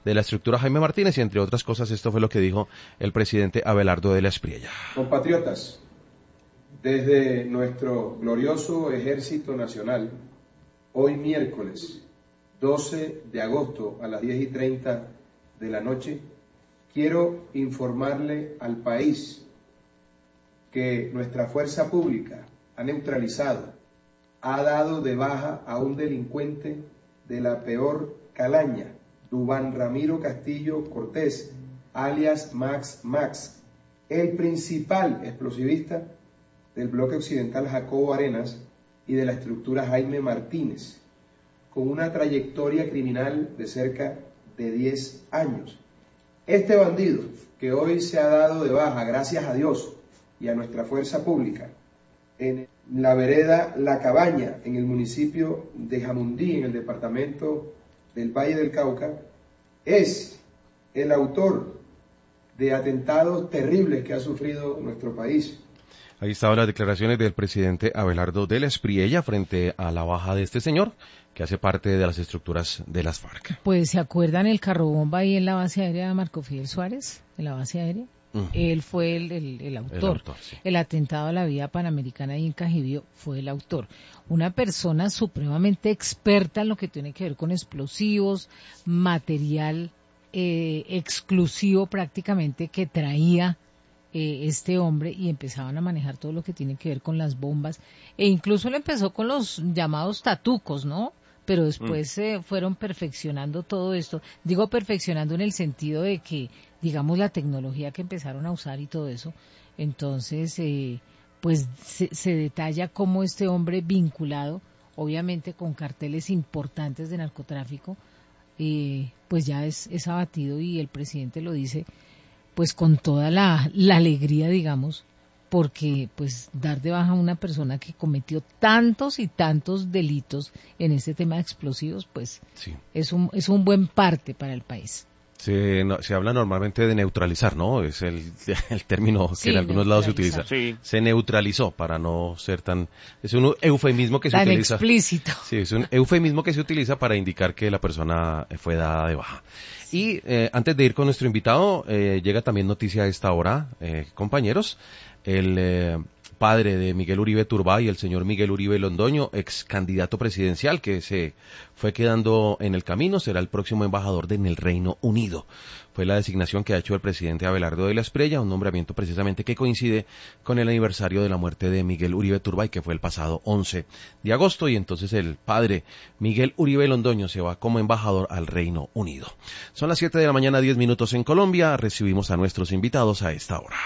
de la estructura Jaime Martínez, y entre otras cosas esto fue lo que dijo el presidente Abelardo de la Espriella. Compatriotas, desde nuestro glorioso Ejército Nacional, hoy miércoles 12 de agosto a las 10:30 de la noche, quiero informarle al país que nuestra fuerza pública ha neutralizado, ha dado de baja a un delincuente de la peor calaña, Duván Ramiro Castillo Cortés, alias Max, el principal explosivista del bloque occidental Jacobo Arenas y de la estructura Jaime Martínez, con una trayectoria criminal de cerca de 10 años. Este bandido, que hoy se ha dado de baja, gracias a Dios y a nuestra fuerza pública, en la vereda La Cabaña, en el municipio de Jamundí, en el departamento del Valle del Cauca, es el autor de atentados terribles que ha sufrido nuestro país. Ahí estaban las declaraciones del presidente Abelardo de la Espriella frente a la baja de este señor, que hace parte de las estructuras de las FARC. Pues, ¿se acuerdan el carro bomba ahí en la base aérea de Marco Fidel Suárez? En la base aérea. Él fue el autor. Sí. El atentado a la vía panamericana y en Cajibío fue el autor. Una persona supremamente experta en lo que tiene que ver con explosivos, material exclusivo prácticamente que traía este hombre, y empezaban a manejar todo lo que tiene que ver con las bombas, e incluso le empezó con los llamados tatucos, ¿no? Pero después fueron perfeccionando todo esto. Digo perfeccionando en el sentido de que, digamos, la tecnología que empezaron a usar y todo eso. Entonces, pues se detalla cómo este hombre vinculado, obviamente con carteles importantes de narcotráfico, pues ya es abatido, y el presidente lo dice pues con toda la alegría, digamos, porque pues dar de baja a una persona que cometió tantos y tantos delitos en este tema de explosivos, pues sí, es un buen parte para el país. Se habla normalmente de neutralizar, ¿no? Es el término que en algunos lados se utiliza. Sí. Se neutralizó, para no ser tan... Es un eufemismo que se utiliza... Tan explícito. Sí, es un eufemismo que se utiliza para indicar que la persona fue dada de baja. Y antes de ir con nuestro invitado, llega también noticia a esta hora, compañeros. El padre de Miguel Uribe Turbay, el señor Miguel Uribe Londoño, ex candidato presidencial que se fue quedando en el camino, será el próximo embajador en el Reino Unido. Fue la designación que ha hecho el presidente Abelardo de la Espriella, un nombramiento precisamente que coincide con el aniversario de la muerte de Miguel Uribe Turbay, que fue el pasado 11 de agosto, y entonces el padre Miguel Uribe Londoño se va como embajador al Reino Unido. Son las 7 de la mañana, 10 minutos en Colombia. Recibimos a nuestros invitados a esta hora.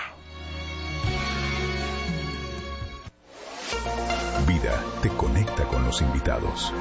Vida te conecta con los invitados.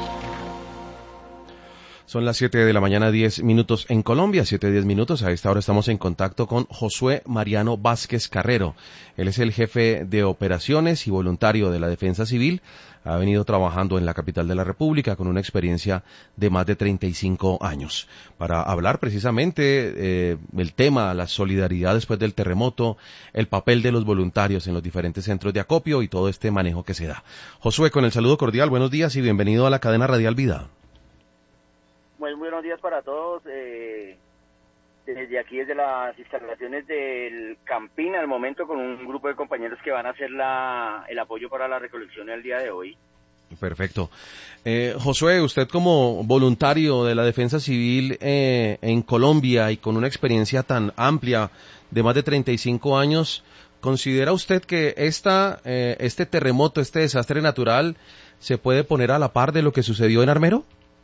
Son las 7 de la mañana, 10 minutos en Colombia, 7:10 minutos. A esta hora estamos en contacto con Josué Mariano Vázquez Carrero. Él es el jefe de operaciones y voluntario de la Defensa Civil. Ha venido trabajando en la capital de la República con una experiencia de más de 35 años. Para hablar precisamente del tema, la solidaridad después del terremoto, el papel de los voluntarios en los diferentes centros de acopio y todo este manejo que se da. Josué, con el saludo cordial, buenos días y bienvenido a la cadena Radial Vida. Muy buenos días para todos. Desde aquí, desde las instalaciones del Campín, al momento con un grupo de compañeros que van a hacer el apoyo para la recolección el día de hoy. Perfecto. Josué, usted como voluntario de la Defensa Civil en Colombia y con una experiencia tan amplia de más de 35 años, ¿considera usted que este terremoto, este desastre natural, se puede poner a la par de lo que sucedió en Armero?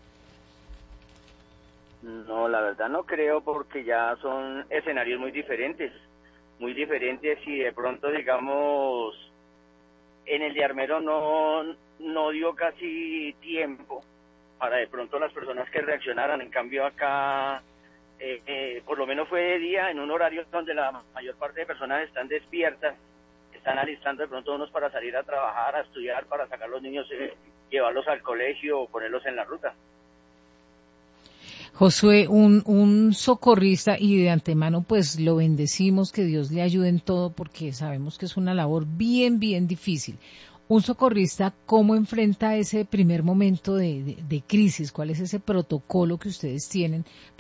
No, la verdad no creo, porque ya son escenarios muy diferentes y de pronto, digamos, en el de Armero no dio casi tiempo para de pronto las personas que reaccionaran. En cambio acá, por lo menos fue de día, en un horario donde la mayor parte de personas están despiertas, están alistando de pronto unos para salir a trabajar, a estudiar, para sacar a los niños, llevarlos al colegio o ponerlos en la ruta. Josué, un socorrista, y de antemano pues lo bendecimos, que Dios le ayude en todo, porque sabemos que es una labor bien difícil. Un socorrista, ¿cómo enfrenta ese primer momento de crisis? ¿Cuál es ese protocolo que ustedes tienen